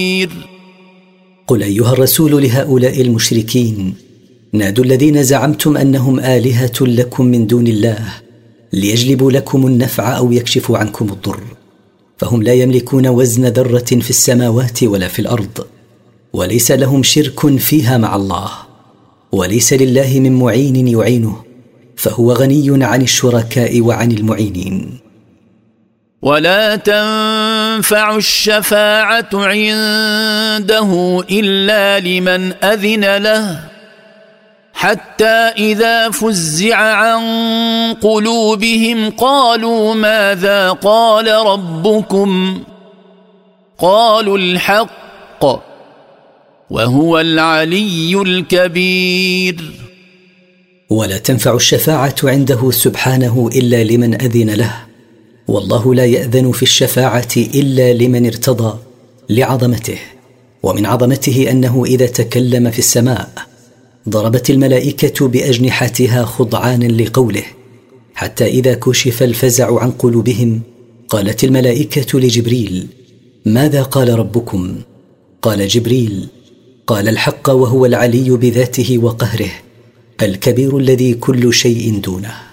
قل أيها الرسول لهؤلاء المشركين: نادوا الذين زعمتم أنهم آلهة لكم من دون الله ليجلبوا لكم النفع أو يكشفوا عنكم الضر، فهم لا يملكون وزن ذرة في السماوات ولا في الأرض، وليس لهم شرك فيها مع الله، وليس لله من معين يعينه، فهو غني عن الشركاء وعن المعينين. ولا تنفع الشفاعة عنده إلا لمن أذن له، حتى إذا فزع عن قلوبهم قالوا ماذا قال ربكم؟ قالوا الحق وهو العلي الكبير. ولا تنفع الشفاعة عنده سبحانه إلا لمن أذن له، والله لا يأذن في الشفاعة إلا لمن ارتضى لعظمته، ومن عظمته أنه إذا تكلم في السماء ضربت الملائكة بأجنحتها خضعانا لقوله، حتى إذا كشف الفزع عن قلوبهم قالت الملائكة لجبريل: ماذا قال ربكم؟ قال جبريل: قال الحق وهو العلي بذاته وقهره، الكبير الذي كل شيء دونه.